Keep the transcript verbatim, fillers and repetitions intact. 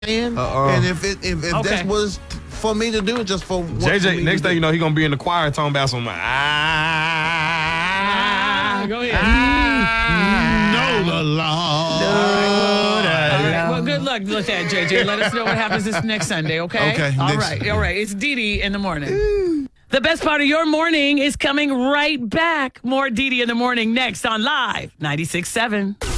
Uh-uh. And if it if, if Okay. that's what it's for me to do, it's just for J J, for me next to thing do. you know, he gonna be in the choir talking about some. Ah, Go ahead. know the law. All right. Well, good luck with that, J J. Let us know what happens this next Sunday, okay? Okay, All next- right. All right. It's Dee Dee in the morning. The best part of your morning is coming right back. More Dee Dee in the morning next on Live ninety-six point seven.